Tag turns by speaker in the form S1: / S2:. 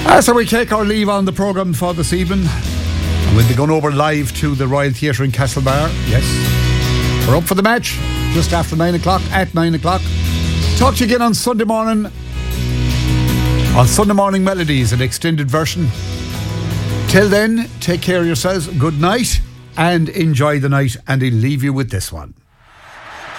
S1: So we take our leave on the programme for this evening. We'll be going over live to the Royal Theatre in Castlebar. Yes, we're up for the match just after 9 o'clock, at 9 o'clock. Talk to you again on Sunday morning. On Sunday Morning Melodies, an extended version. Till then, take care of yourselves. Good night and enjoy the night. And I'll leave you with this one.